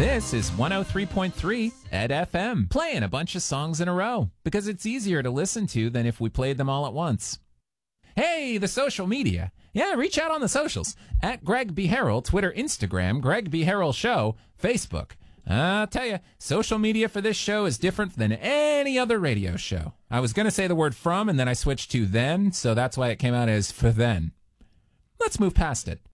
This is 103.3 Ed FM, playing a bunch of songs in a row because it's easier to listen to than if we played them all at once. Hey, the social media. Yeah, reach out on the socials. At Greg B. Harrell, Twitter, Instagram, Greg B. Harrell Show, Facebook. I'll tell you, social media for this show is different than any other radio show. I was going to say the word from, and then I switched to then, so that's why it came out as for then. Let's move past it.